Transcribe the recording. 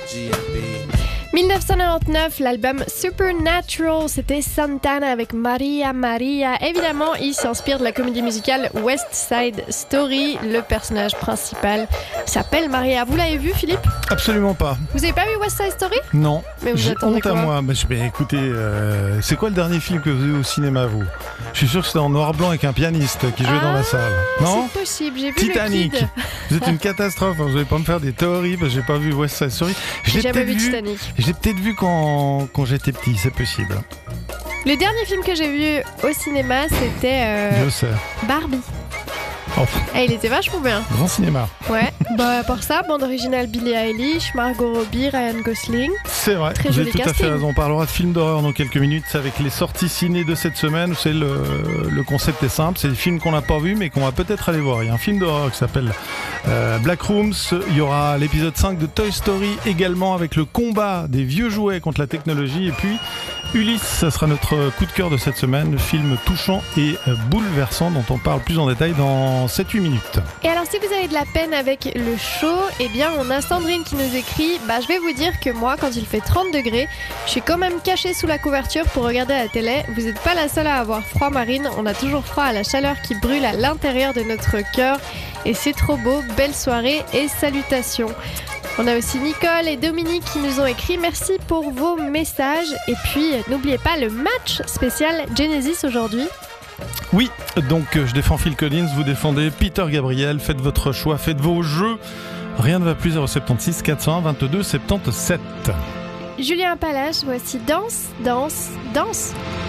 1999, l'album Supernatural, c'était Santana avec Maria Maria. Évidemment, il s'inspire de la comédie musicale West Side Story. Le personnage principal s'appelle Maria. Vous l'avez vu, Philippe ? Absolument pas. Vous avez pas vu West Side Story ? Non. Mais vous j'ai attendez honte à quoi ? moi. Écoutez, c'est quoi le dernier film que vous avez vu au cinéma, vous ? Je suis sûr que c'était en noir blanc avec un pianiste qui jouait dans la salle. Non ? C'est possible, j'ai vu Titanic. le Kid. Vous êtes une catastrophe. Vous n'allez pas me faire des théories parce que j'ai pas vu West Side Story. J'ai jamais vu Titanic. Je l'ai peut-être vu quand j'étais petit, c'est possible. Le dernier film que j'ai vu au cinéma, c'était Je sais. Barbie. Oh, Il était vachement bien. grand cinéma. Ouais. À part ça, bande originale Billie Eilish, Margot Robbie, Ryan Gosling. C'est vrai, Très vous joli avez tout à casting. fait raison. On parlera de films d'horreur dans quelques minutes. C'est avec les sorties ciné de cette semaine. C'est le concept est simple. C'est des films qu'on n'a pas vus mais qu'on va peut-être aller voir. Il y a un film d'horreur qui s'appelle Black Rooms. Il y aura l'épisode 5 de Toy Story également avec le combat des vieux jouets contre la technologie. Et puis Ulysse, ça sera notre coup de cœur de cette semaine. Le film touchant et bouleversant dont on parle plus en détail dans 7-8 minutes. Et alors, si vous avez de la peine avec le chaud, eh bien, on a Sandrine qui nous écrit je vais vous dire que moi, quand il fait 30 degrés, je suis quand même cachée sous la couverture pour regarder la télé. Vous n'êtes pas la seule à avoir froid, Marine. On a toujours froid à la chaleur qui brûle à l'intérieur de notre cœur. Et c'est trop beau. Belle soirée et salutations. On a aussi Nicole et Dominique qui nous ont écrit. Merci pour vos messages. Et puis, n'oubliez pas le match spécial Genesis aujourd'hui. Oui, donc je défends Phil Collins, vous défendez Peter Gabriel, faites votre choix, faites vos jeux. Rien ne va plus, 076 401 22 77. Julien Palache, voici Danse, danse, danse.